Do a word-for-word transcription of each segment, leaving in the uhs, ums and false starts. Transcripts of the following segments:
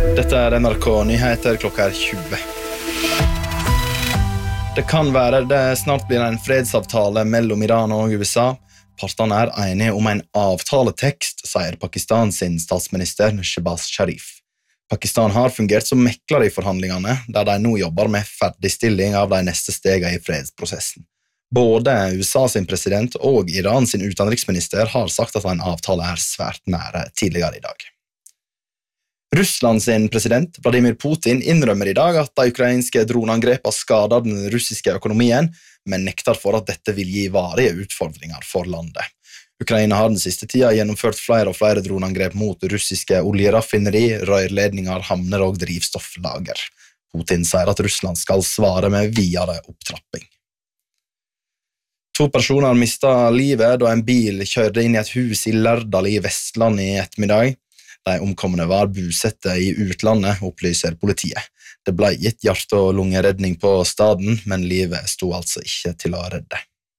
Dette er N R K Nyheter, klokka er tjue. Det kan være det snart blir en fredsavtale mellom Iran og U S A. Partene er enige om en avtaletekst, sier Pakistan sin statsminister Shehbaz Sharif. Pakistan har fungert som mekler i forhandlingene, der de nå jobber med ferdigstilling av de neste stegene i fredsprosessen. Både U S A sin president og Iran sin utenriksminister har sagt at en avtale er svært nære tidligere i dag. Russland sin president Vladimir Putin innrømmer i dag at de ukrainske droneangrepene skader den russiske økonomien, men nekter for at dette vil gi varige utfordringer for landet. Ukraina har den siste tida gjennomført flere og flere droneangrep mot russiske oljeraffineri, rørledninger, havner og drivstofflager. Putin sier at Russland skal svare med videre opptrapping. To personer mistet livet da en bil kjørte inn i et hus i Lærdal i Vestland i ettermiddag. De omkomne var bosette i utlandet, opplyser politiet. Det ble gitt hjerte- og lungeredning på staden, men livet sto altså ikke til å redde.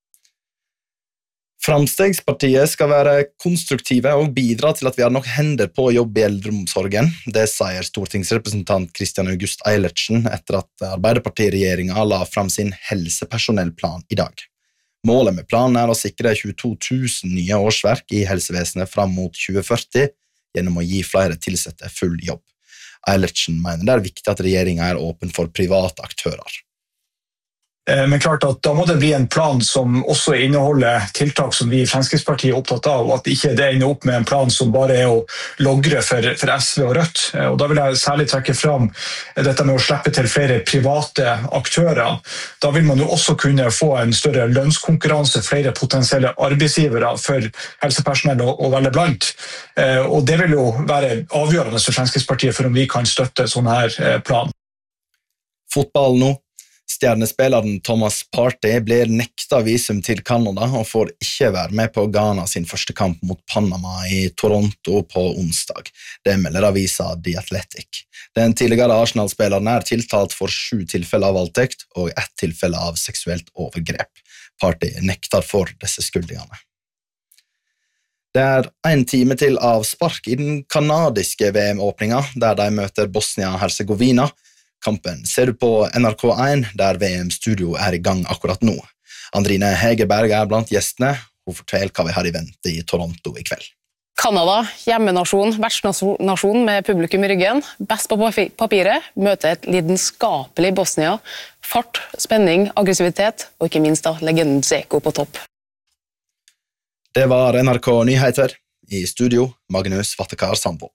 Framstegspartiet skal være konstruktive og bidra til at vi har nok hender på jobb i eldreomsorgen. Det sier stortingsrepresentant Kristian August Eilertsen etter at Arbeiderpartiregjeringen la fram sin helsepersonellplan i dag. Målet med planen er å sikre tjueto tusen nye årsverk i helsevesenet fram mot tjue førti, gjennom å gi flere tilsette full jobb. Eilertsen mener det er viktig at regjeringen er åpen for private aktører. Men klart at da må det bli en plan som også inneholder tiltak som vi i Fremskrittspartiet er opptatt av, og at ikke det ender opp med en plan som bare er å logre for, for S V og Rødt. Og da vil jeg særlig trekke fram dette med å slippe til flere private aktører. Da vil man jo også kunne få en større lønnskonkurranse, flere potensielle arbeidsgivere for helsepersonell å, å velge blant. Og det vil jo være avgjørende for Fremskrittspartiet for om vi kan støtte sånn her plan. Fotball nå. Stjernespilleren Thomas Partey blir nekta visum til Canada og får ikke være med på Ghana sin første kamp mot Panama i Toronto på onsdag. Det melder avisa The Athletic. Den tidligere Arsenal-spilleren er tiltalt for sju tilfeller av voldtekt og ett tilfelle av seksuelt overgrep. Partey nekter for disse skyldningene. Det er en time til avspark i den kanadiske V M-åpningen, der de møter Bosnia-Herzegovina. Kampen ser du på N R K én, der V M-studio er i gang akkurat nå. Andrine Hegerberg er blant gjestene. Hun forteller hva vi har i vente i Toronto i kveld. Kanada, hjemmenasjon, vertsnasjon med publikum i ryggen. Best på papiret, møter et lidenskapelig Bosnia. Fart, spenning, aggressivitet, og ikke minst da, legenden Dzeko på topp. Det var N R K Nyheter. I studio, Magnus Vattekar Sandvold.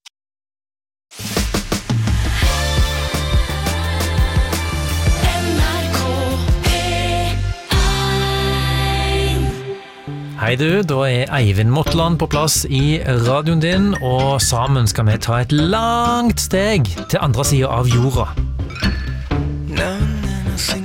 Hei du, da er Eivind Motland på plass i radioen din, og sammen skal vi ta et langt steg til andre siden av jorda.